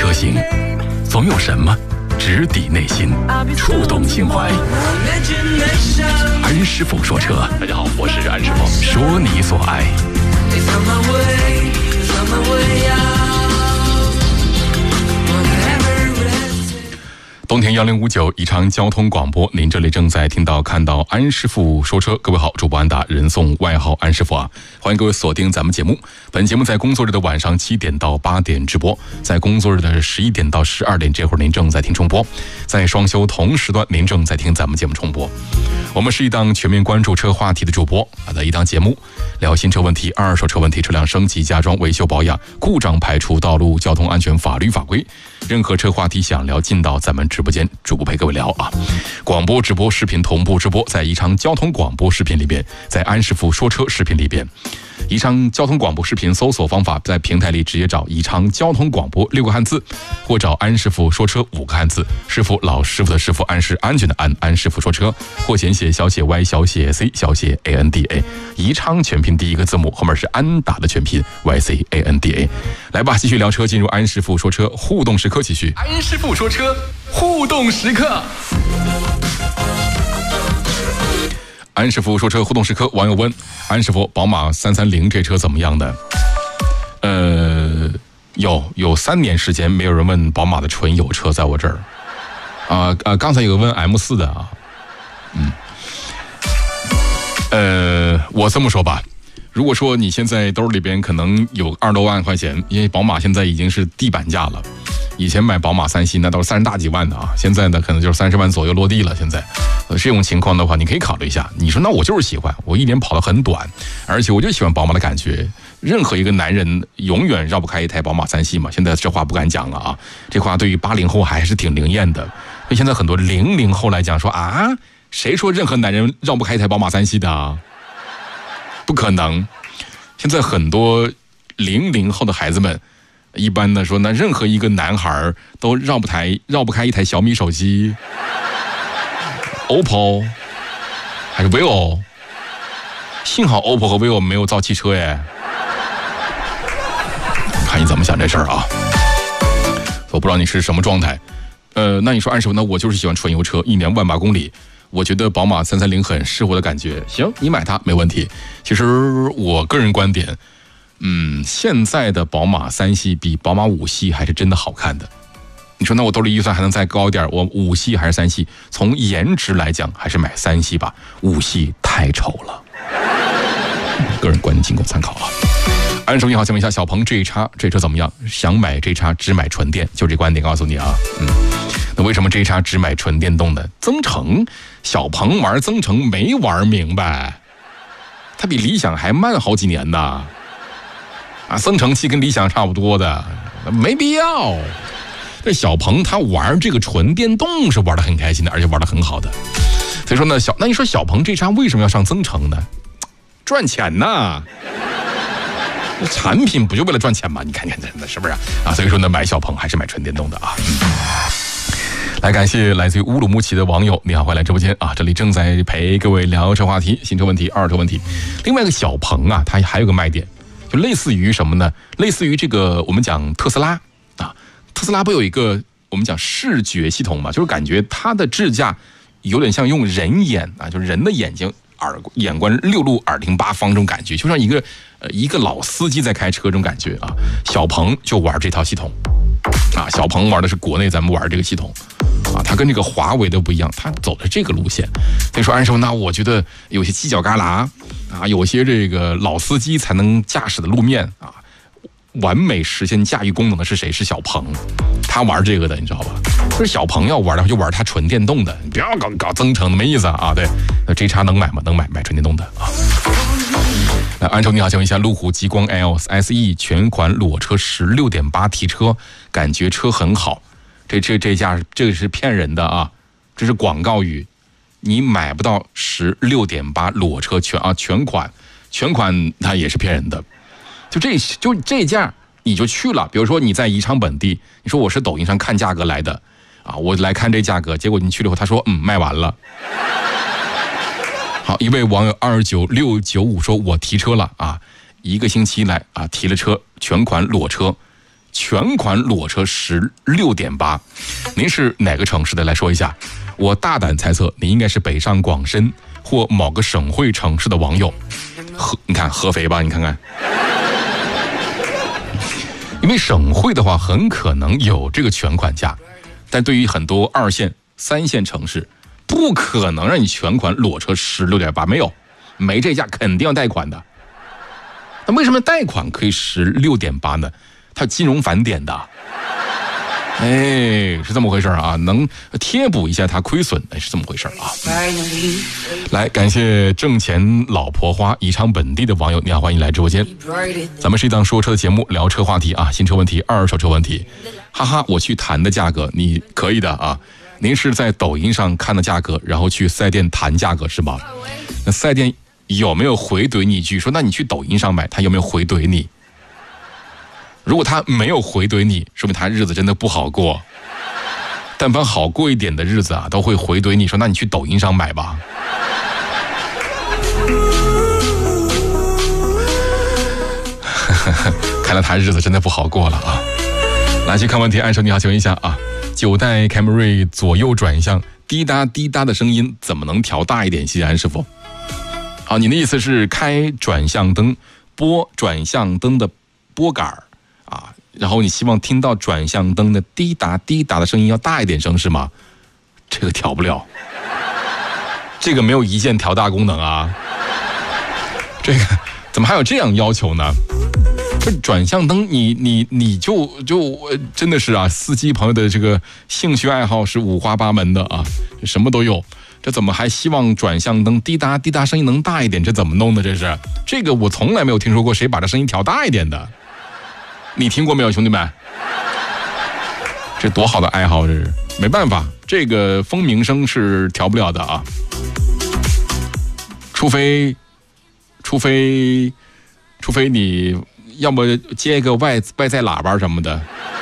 车行，总有什么直抵内心，触动心怀。安师傅说车，大家好，我是安师傅，说你所爱。冬田1059宜昌交通广播，您这里正在听到看到安师傅说车。各位好，主播安达，人送外号安师傅啊，欢迎各位锁定咱们节目。本节目在工作日的晚上7点到8点直播，在工作日的11点到12点，这会儿您正在听重播，在双休同时段您正在听咱们节目重播。我们是一档全面关注车话题的主播的一档节目，聊新车问题、二手车问题、车辆升级、加装、维修保养、故障排除、道路交通安全、法律法规，任何车话题想聊，进到咱们直播间，主播陪各位聊啊。广播直播视频同步直播，在宜昌交通广播视频里边，在安师傅说车视频里边。宜昌交通广播视频搜索方法，在平台里直接找宜昌交通广播6个汉字，或找安师傅说车5个汉字，师傅老师傅的师傅，安是安全的安，安师傅说车，或简写小写 Y 小写 C 小写 ANDA， 宜昌全拼第一个字母后面是安达的全拼 YCANDA。 来吧，继续聊车，进入安师傅说车互动时刻，继续安师傅说车互动时刻。安师傅说车互动时刻，网友问安师傅，宝马330这车怎么样的？有3年时间没有人问宝马的纯油车在我这儿刚才有个问 M4 的啊，我这么说吧，如果说你现在兜里边可能有20多万块钱，因为宝马现在已经是地板价了，以前买宝马3系那都是30大几万的啊，现在呢可能就是30万左右落地了。现在这种情况的话，你可以考虑一下。你说那我就是喜欢，我一年跑得很短，而且我就喜欢宝马的感觉。任何一个男人永远绕不开一台宝马3系嘛。现在这话不敢讲了啊，这话对于80后还是挺灵验的。所以现在很多00后来讲说啊，谁说任何男人绕不开一台宝马3系的啊？不可能。现在很多00后的孩子们一般的说，那任何一个男孩都绕不开一台小米手机、OPPO 还是 vivo。 幸好 OPPO 和 vivo 没有造汽车耶，看你怎么想这事儿啊。我不知道你是什么状态。那你说安师傅，那我就是喜欢纯油车，一年1万8公里，我觉得宝马330很适合我的感觉。行，你买它没问题。其实我个人观点，现在的宝马3系比宝马5系还是真的好看的。你说那我兜里预算还能再高一点，我5系还是3系？从颜值来讲，还是买3系吧，5系太丑了。个人观点仅供参考啊。安叔你好，请问一下小鹏 G 叉这车怎么样？想买 G 叉只买纯电，就这观点告诉你啊。那为什么 G 叉只买纯电动的？增程，小鹏玩增程没玩明白，它比理想还慢好几年呢。增程器跟理想差不多的，没必要。这小鹏他玩这个纯电动是玩得很开心的，而且玩得很好的。所以说呢，那你说小鹏 G 叉为什么要上增程呢？赚钱呐。产品不就为了赚钱吗？你看看真的是不是啊？所以说呢，买小鹏还是买纯电动的啊。来感谢来自于乌鲁木齐的网友，你好，欢迎来直播间啊！这里正在陪各位聊车话题、新车问题、二手车问题。另外一个小鹏啊，它还有个卖点，就类似于什么呢？类似于这个我们讲特斯拉啊，特斯拉不有一个我们讲视觉系统嘛，就是感觉它的智驾有点像用人眼啊，就是人的眼睛。眼观6路耳听8方这种感觉，就像一个老司机在开车这种感觉啊。小鹏就玩这套系统啊，小鹏玩的是国内咱们玩这个系统啊，它跟这个华为的不一样，它走的这个路线。所以说安师傅，那我觉得有些犄角旮旯啊，有些这个老司机才能驾驶的路面啊，完美实现驾驭功能的是谁？是小鹏，他玩这个的，你知道吧？就是小鹏要玩的话，就玩它纯电动的，你不要搞增程的，没意思啊。对，那 G 叉能买吗？能买纯电动的啊。那安叔你好，请问一下，路虎极光 L SE 全款裸车16.8提车，感觉车很好。这价这个是骗人的啊，这是广告语，你买不到16.8裸车全款它也是骗人的。就这价你就去了，比如说你在宜昌本地，你说我是抖音上看价格来的啊，我来看这价格，结果你去了以后，他说卖完了。好，一位网友29695说，我提车了啊，1个星期来啊，提了车全款裸车全款裸车16.8，您是哪个城市的？来说一下。我大胆猜测，你应该是北上广深或某个省会城市的网友。你看合肥吧，你看看。因为省会的话，很可能有这个全款价，但对于很多2线、3线城市，不可能让你全款裸车16.8，没这价，肯定要贷款的。那为什么贷款可以16.8呢？它有金融返点的。哎，是这么回事啊，能贴补一下它亏损，是这么回事啊。来，感谢挣钱老婆花宜昌本地的网友，你好，欢迎来直播间。咱们是一档说车的节目，聊车话题啊，新车问题、二手车问题。哈哈，我去谈的价格，你可以的啊。您是在抖音上看的价格，然后去4 S店谈价格是吧？那4 S店有没有回怼你一句说，那你去抖音上买，他有没有回怼你？如果他没有回怼你，说明他日子真的不好过。但凡好过一点的日子啊，都会回怼你说，那你去抖音上买吧。看来他日子真的不好过了啊。来去看问题，安生你好，请问一下啊，9代凯美瑞左右转向滴答滴答的声音怎么能调大一点？谢谢安师傅。好，你的意思是开转向灯拨转向灯的拨杆啊，然后你希望听到转向灯的滴答滴答的声音要大一点声是吗？这个调不了，这个没有一键调大功能啊。这个怎么还有这样要求呢？这转向灯你就真的是啊，司机朋友的这个兴趣爱好是五花八门的啊，什么都有。这怎么还希望转向灯滴答滴答声音能大一点？这怎么弄的？这个我从来没有听说过谁把这声音调大一点的。你听过没有，兄弟们？这多好的爱好，这是没办法，这个蜂鸣声是调不了的啊。除非你要么接一个外在喇叭什么的。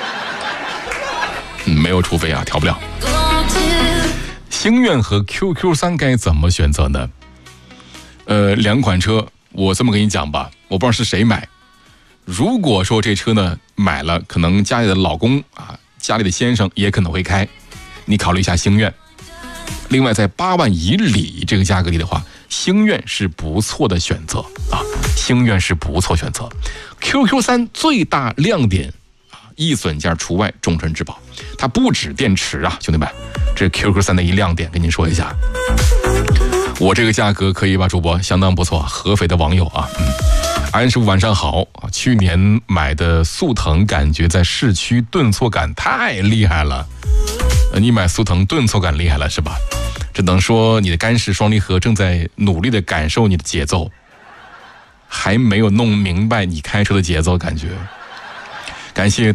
没有除非啊，调不了。星愿和 QQ3 该怎么选择呢？2款车，我这么跟你讲吧，我不知道是谁买。如果说这车呢买了，可能家里的老公啊，家里的先生也可能会开，你考虑一下星愿。另外，在8万以里这个价格里的话，星愿是不错的选择啊，星愿是不错选择。QQ3 最大亮点啊，易损件除外，终身质保，它不止电池啊，兄弟们，这 QQ3 的一亮点跟您说一下。我这个价格可以吧，主播相当不错，合肥的网友啊，安师傅晚上好啊！去年买的速腾，感觉在市区顿挫感太厉害了。你买速腾顿挫感厉害了是吧？只能说你的干式双离合正在努力的感受你的节奏，还没有弄明白你开车的节奏感觉。感谢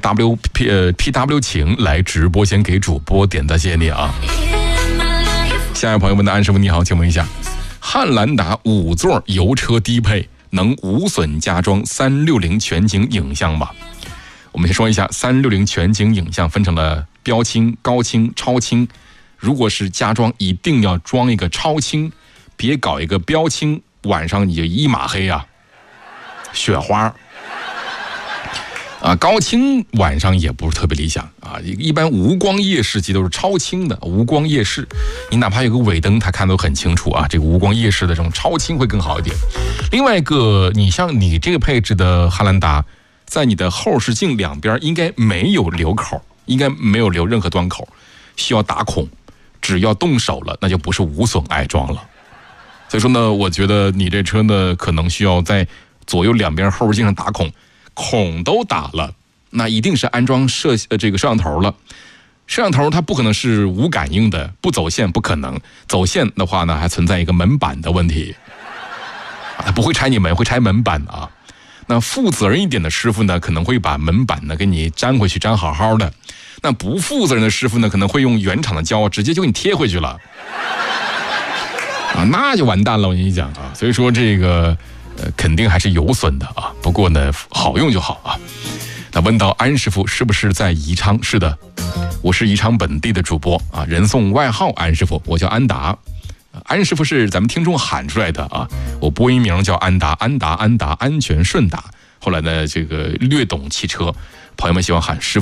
PW 请来直播间给主播点赞，谢谢你啊！下一位朋友们的安师傅你好，请问一下，汉兰达5座油车低配能无损加装360全景影像吗？我们先说一下360全景影像分成了标清、高清、超清。如果是加装，一定要装一个超清，别搞一个标清，晚上你就一马黑啊，雪花啊。高清晚上也不是特别理想啊，一般无光夜视机都是超清的，无光夜视，你哪怕有个尾灯，它看都很清楚啊。这个无光夜视的这种超清会更好一点。另外一个，你像你这个配置的汉兰达，在你的后视镜两边应该没有留口，应该没有留任何端口，需要打孔。只要动手了，那就不是无损安装了。所以说呢，我觉得你这车呢，可能需要在左右两边后视镜上打孔，孔都打了，那一定是安装这个摄像头了。摄像头它不可能是无感应的，不走线不可能，走线的话呢，还存在一个门板的问题，它不会拆你门，会拆门板啊。那负责任一点的师傅呢，可能会把门板呢给你粘回去，粘好好的。那不负责任的师傅呢，可能会用原厂的胶直接就给你贴回去了，啊，那就完蛋了，我跟你讲啊。所以说这个肯定还是有损的啊。不过呢，好用就好啊。那问到安师傅是不是在宜昌？是的，我是宜昌本地的主播啊，人送外号安师傅，我叫安达。安师傅是咱们听众喊出来的啊，我播音名叫安达，安全顺达。后来呢，这个略懂汽车， 朋友们喜欢喊师傅。